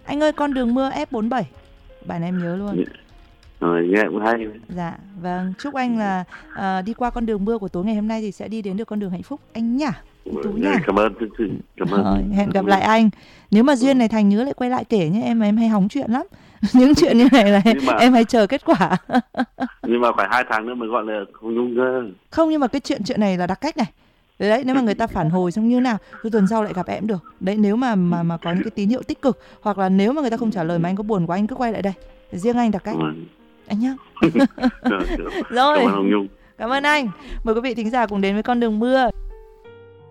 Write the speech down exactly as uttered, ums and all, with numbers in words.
Anh ơi, Con đường mưa ép bốn bảy, bài này em nhớ luôn. Rồi, nghe cũng hay. Dạ, vâng, chúc anh là uh, đi qua con đường mưa của tối ngày hôm nay thì sẽ đi đến được con đường hạnh phúc anh nhá. Tú nhá. Cảm ơn, cảm ơn. Rồi, hẹn gặp lại anh. Nếu mà duyên này thành nhớ lại quay lại kể nhé em, em hay hóng chuyện lắm. Những chuyện như này là mà, em hay chờ kết quả. Nhưng mà phải hai tháng nữa mới gọi là không Nhung cơ. Không, nhưng mà cái chuyện chuyện này là đặc cách này. Đấy, đấy, nếu mà người ta phản hồi xong như nào thì tuần sau lại gặp em được. Đấy, nếu mà mà mà có những cái tín hiệu tích cực, hoặc là nếu mà người ta không trả lời mà anh có buồn quá anh cứ quay lại đây. Riêng anh đặc cách. Ừ. Anh nhá. Rồi. Rồi. Cảm ơn Hồng Nhung. Cảm ơn anh. Mời quý vị thính giả cùng đến với Con đường mưa.